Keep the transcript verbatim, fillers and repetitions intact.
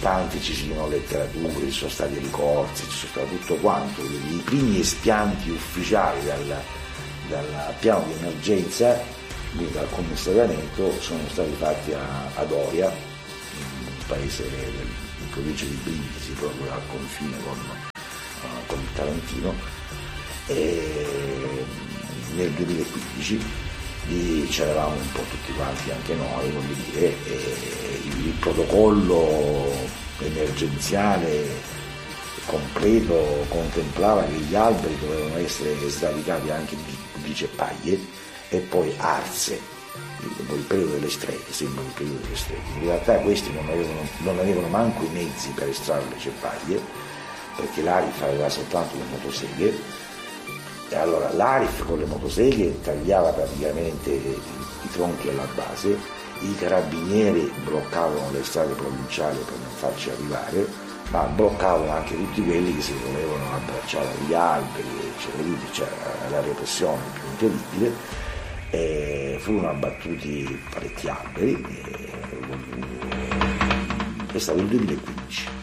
nonostante ci siano letterature, ci sono stati ricorsi, ci sono stato tutto quanto, i primi espianti ufficiali dal, dal piano di emergenza, quindi dal commissariamento, sono stati fatti a, ad Oria, un paese del, in provincia di Brindisi, proprio al confine con, uh, con il Tarantino, e nel duemilaquindici lì c'eravamo un po' tutti quanti, anche noi, voglio dire, e il protocollo emergenziale completo contemplava che gli alberi dovevano essere sradicati anche di, di ceppaie e poi arse, il periodo delle streghe, sembra il periodo delle streghe. In realtà questi non avevano, non avevano manco i mezzi per estrarre le ceppaie, perché l'A R I F aveva soltanto le motoseghe. E allora l'A R I F con le motoseghe tagliava praticamente i tronchi alla base, i carabinieri bloccavano le strade provinciali per non farci arrivare, ma bloccavano anche tutti quelli che si volevano abbracciare agli alberi, eccetera, quindi c'era la repressione più terribile, e furono abbattuti parecchi alberi, e è stato il duemilaquindici.